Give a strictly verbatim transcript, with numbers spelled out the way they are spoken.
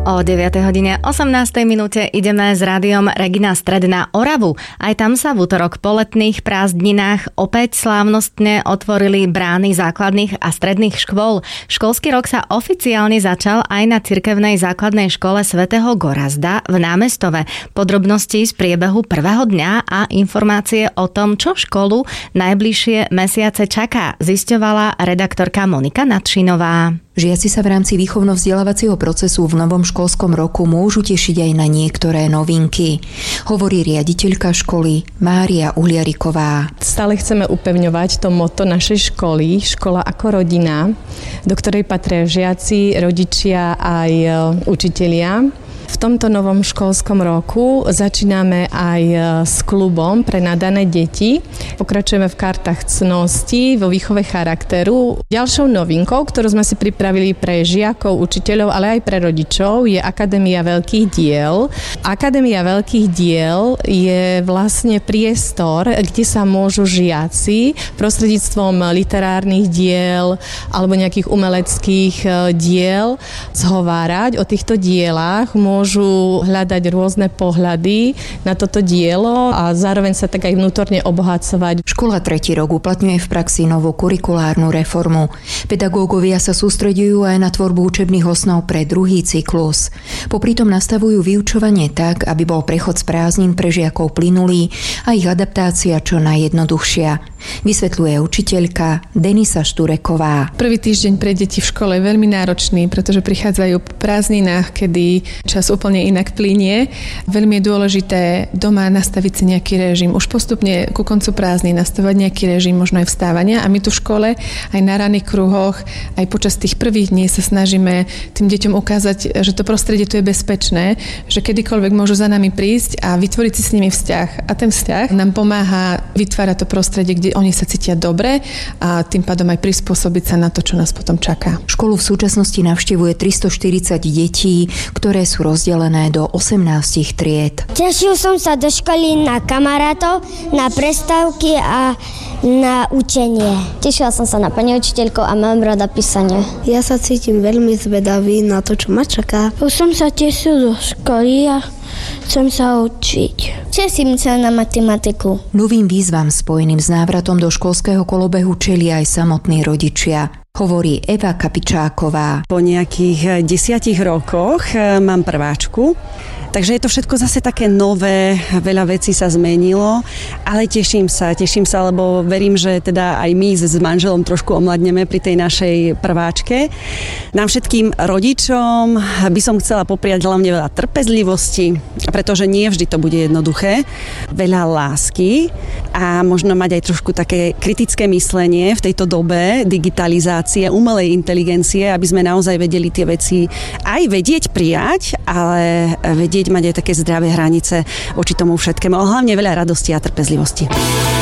O deviatej hodine osemnástej minúte ideme s rádiom Regina Stred na Oravu. Aj tam sa v útorok po letných prázdninách opäť slávnostne otvorili brány základných a stredných škôl. Školský rok sa oficiálne začal aj na cirkevnej základnej škole svätého Gorazda v Námestove. Podrobnosti z priebehu prvého dňa a informácie o tom, čo školu najbližšie mesiace čaká, zisťovala redaktorka Monika Nadšinová. Žiaci sa v rámci výchovno-vzdelávacieho procesu v novom školskom roku môžu tešiť aj na niektoré novinky, hovorí riaditeľka školy Mária Uliariková. Stále chceme upevňovať to motto našej školy, škola ako rodina, do ktorej patria žiaci, rodičia aj učitelia. V tomto novom školskom roku začíname aj s klubom pre nadané deti. Pokračujeme v kartách cnosti, vo výchove charakteru. Ďalšou novinkou, ktorú sme si pripravili pre žiakov, učiteľov, ale aj pre rodičov, je Akadémia veľkých diel. Akadémia veľkých diel je vlastne priestor, kde sa môžu žiaci prostredníctvom literárnych diel alebo nejakých umeleckých diel zhovárať o týchto dielách, môžu hľadať rôzne pohľady na toto dielo a zároveň sa tak aj vnútorne obohacovať. Škola tretí rok uplatňuje v praxi novú kurikulárnu reformu. Pedagógovia sa sústreďujú aj na tvorbu učebných osnov pre druhý cyklus. Popri tom nastavujú vyučovanie tak, aby bol prechod z prázdnin pre žiakov plynulý a ich adaptácia čo najjednoduchšia. Vysvetľuje učiteľka Denisa Štureková. Prvý týždeň pre deti v škole je veľmi náročný, pretože prichádzajú po prázdninách, kedy čas úplne inak plynie. Veľmi je dôležité doma nastaviť si nejaký režim. Už postupne ku koncu prázdnin nastavať nejaký režim, možno aj vstávania. A my tu v škole aj na ranných kruhoch, aj počas tých prvých dní sa snažíme tým deťom ukázať, že to prostredie tu je bezpečné, že kedykoľvek môžu za nami prísť a vytvoriť si s nimi vzťah. A ten vzťah nám pomáha vytvárať to prostredie, kde oni sa cítia dobre a tým pádom aj prispôsobiť sa na to, čo nás potom čaká. Školu v súčasnosti navštevuje tristoštyridsať detí, ktoré sú rozdelené do osemnásť tried. Tešil som sa do školy na kamarátov, na prestávky a na učenie. Tešila som sa na pani učiteľku a mám rada písanie. Ja sa cítim veľmi zvedavý na to, čo ma čaká. Už som sa tešil do školy a chcem sa učiť. Teším sa na matematiku. Novým výzvam spojeným s návratom do školského kolobehu čelia aj samotní rodičia, hovorí Eva Kapičáková. Po nejakých desiatich rokoch mám prváčku, takže je to všetko zase také nové, veľa vecí sa zmenilo, ale teším sa, teším sa, lebo verím, že teda aj my s manželom trošku omladneme pri tej našej prváčke. Nám všetkým rodičom by som chcela popriať hlavne veľa trpezlivosti, pretože nie vždy to bude jednoduché, veľa lásky a možno mať aj trošku také kritické myslenie v tejto dobe digitalizácie, umelej inteligencie, aby sme naozaj vedeli tie veci aj vedieť prijať, ale vedieť mať aj také zdravé hranice voči tomu všetkému, ale hlavne veľa radosti a trpezlivosti.